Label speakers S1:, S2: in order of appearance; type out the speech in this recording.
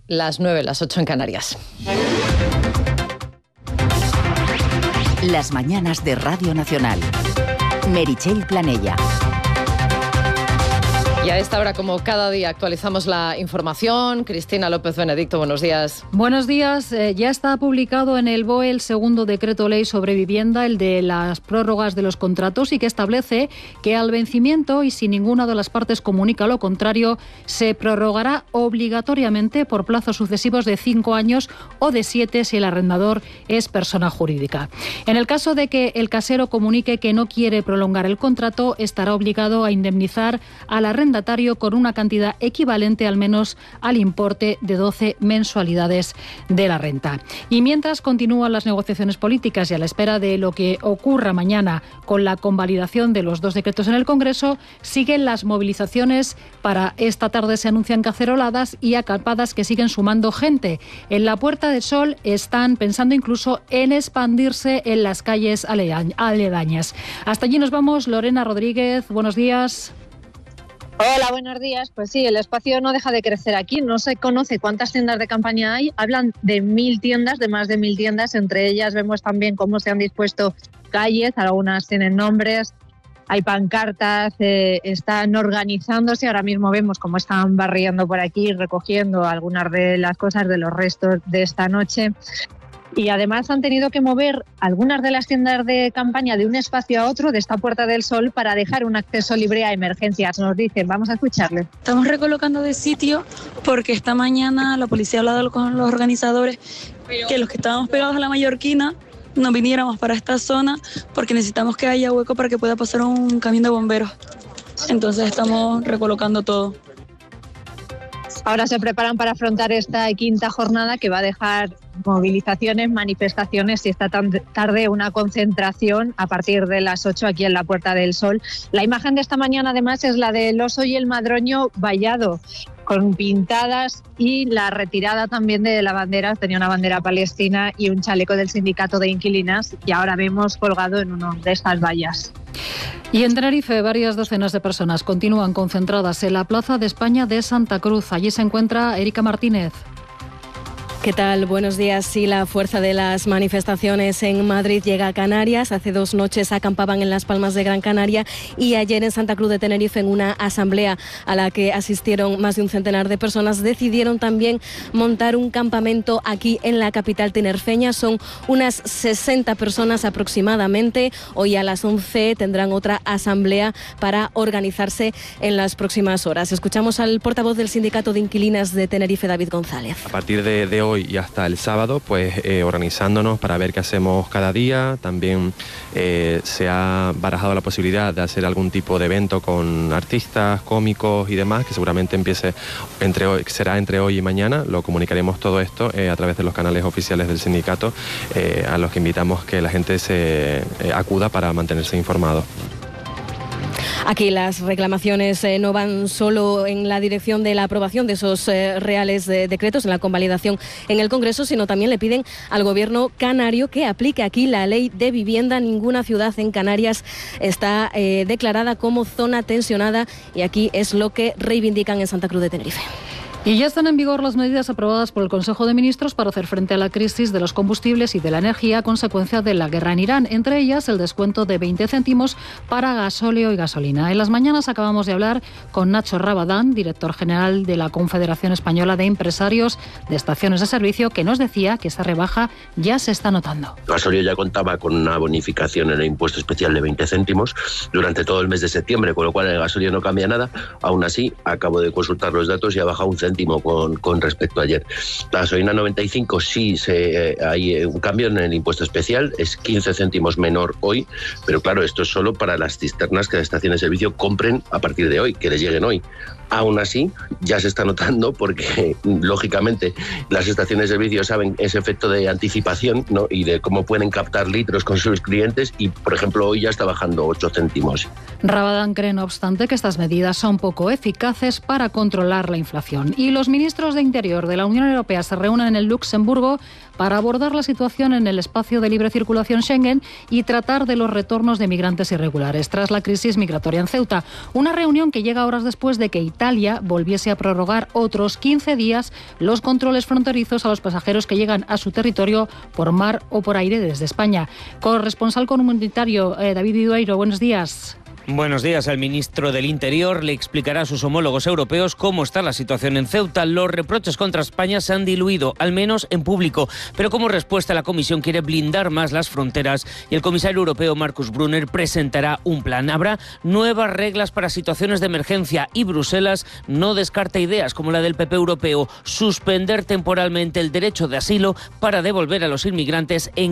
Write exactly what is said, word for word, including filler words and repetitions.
S1: las nueve, las ocho en Canarias.
S2: Las mañanas de Radio Nacional. Meritxell Planella.
S1: Y a esta hora, como cada día, actualizamos la información. Cristina López Benedicto, buenos días.
S3: Buenos días. Eh, ya está publicado en el B O E el segundo decreto ley sobre vivienda, el de las prórrogas de los contratos, y que establece que al vencimiento, y si ninguna de las partes comunica lo contrario, se prorrogará obligatoriamente por plazos sucesivos de cinco años o de siete si el arrendador es persona jurídica. En el caso de que el casero comunique que no quiere prolongar el contrato, estará obligado a indemnizar al arrendatario con una cantidad equivalente al menos al importe de doce mensualidades de la renta. Y mientras continúan las negociaciones políticas y a la espera de lo que ocurra mañana con la convalidación de los dos decretos en el Congreso, siguen las movilizaciones. Para esta tarde se anuncian caceroladas y acampadas que siguen sumando gente. En la Puerta del Sol están pensando incluso en expandirse en las calles aledañas. Hasta allí nos vamos. Lorena Rodríguez, buenos días.
S4: Hola, buenos días. Pues sí, el espacio no deja de crecer aquí. No se conoce cuántas tiendas de campaña hay. Hablan de mil tiendas, de más de mil tiendas. Entre ellas vemos también cómo se han dispuesto calles. Algunas tienen nombres, hay pancartas, eh, están organizándose. Ahora mismo vemos cómo están barriendo por aquí, recogiendo algunas de las cosas de los restos de esta noche. Y además han tenido que mover algunas de las tiendas de campaña de un espacio a otro, de esta Puerta del Sol, para dejar un acceso libre a emergencias. Nos dicen, vamos a escucharle.
S5: Estamos recolocando de sitio porque esta mañana la policía ha hablado con los organizadores que los que estábamos pegados a la Mallorquina no viniéramos para esta zona porque necesitamos que haya hueco para que pueda pasar un camión de bomberos. Entonces estamos recolocando todo.
S4: Ahora se preparan para afrontar esta quinta jornada que va a dejar movilizaciones, manifestaciones y esta tarde una concentración a partir de las ocho aquí en la Puerta del Sol. La imagen de esta mañana además es la del oso y el madroño vallado, con pintadas, y la retirada también de la bandera. Tenía una bandera palestina y un chaleco del sindicato de inquilinas, y ahora vemos colgado en una de estas vallas.
S3: Y en Tenerife, varias docenas de personas continúan concentradas en la Plaza de España de Santa Cruz. Allí se encuentra Erika Martínez.
S6: ¿Qué tal? Buenos días. Sí, la fuerza de las manifestaciones en Madrid llega a Canarias. Hace dos noches acampaban en Las Palmas de Gran Canaria y ayer en Santa Cruz de Tenerife, en una asamblea a la que asistieron más de un centenar de personas, decidieron también montar un campamento aquí en la capital tinerfeña. Son unas sesenta personas aproximadamente. Hoy a las once tendrán otra asamblea para organizarse en las próximas horas. Escuchamos al portavoz del Sindicato de Inquilinas de Tenerife, David González.
S7: A partir de, de hoy y hasta el sábado, pues eh, organizándonos para ver qué hacemos cada día. También eh, se ha barajado la posibilidad de hacer algún tipo de evento con artistas, cómicos y demás, que seguramente empiece entre hoy, será entre hoy y mañana. Lo comunicaremos todo esto eh, a través de los canales oficiales del sindicato, eh, a los que invitamos que la gente se eh, acuda para mantenerse informado.
S6: Aquí las reclamaciones eh, no van solo en la dirección de la aprobación de esos eh, reales de decretos, en la convalidación en el Congreso, sino también le piden al Gobierno canario que aplique aquí la ley de vivienda. Ninguna ciudad en Canarias está eh, declarada como zona tensionada, y aquí es lo que reivindican en Santa Cruz de Tenerife.
S3: Y ya están en vigor las medidas aprobadas por el Consejo de Ministros para hacer frente a la crisis de los combustibles y de la energía a consecuencia de la guerra en Irán. Entre ellas, el descuento de veinte céntimos para gasóleo y gasolina. En las mañanas acabamos de hablar con Nacho Rabadán, director general de la Confederación Española de Empresarios de Estaciones de Servicio, que nos decía que esta rebaja ya se está notando.
S8: Gasolio ya contaba con una bonificación en el impuesto especial de veinte céntimos durante todo el mes de septiembre, con lo cual el gasolio no cambia nada. Aún así, acabo de consultar los datos y ha bajado un céntimo Con, con respecto a ayer. La gasolina noventa y cinco sí se, eh, hay un cambio en el impuesto especial, es quince céntimos menor hoy, pero claro, esto es solo para las cisternas que las estaciones de servicio compren a partir de hoy, que les lleguen hoy. Aún así, ya se está notando porque, lógicamente, las estaciones de servicio saben ese efecto de anticipación, ¿no?, y de cómo pueden captar litros con sus clientes, y, por ejemplo, hoy ya está bajando ocho céntimos.
S3: Rabadán cree, no obstante, que estas medidas son poco eficaces para controlar la inflación. Y Y los ministros de Interior de la Unión Europea se reúnen en el Luxemburgo para abordar la situación en el espacio de libre circulación Schengen y tratar de los retornos de migrantes irregulares tras la crisis migratoria en Ceuta. Una reunión que llega horas después de que Italia volviese a prorrogar otros quince días los controles fronterizos a los pasajeros que llegan a su territorio por mar o por aire desde España. Corresponsal comunitario eh, David Idueiro, buenos días.
S9: Buenos días. El ministro del Interior le explicará a sus homólogos europeos cómo está la situación en Ceuta. Los reproches contra España se han diluido, al menos en público, pero como respuesta la Comisión quiere blindar más las fronteras y el comisario europeo Markus Brunner presentará un plan. Habrá nuevas reglas para situaciones de emergencia y Bruselas no descarta ideas como la del P P europeo, suspender temporalmente el derecho de asilo para devolver a los inmigrantes en